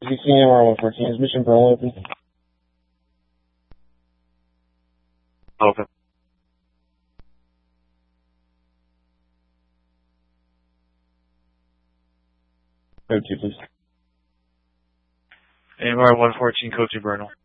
AMR 114, is Mission Pearl open? Open. Code 2, please. AMR 114, code 2, Bernal.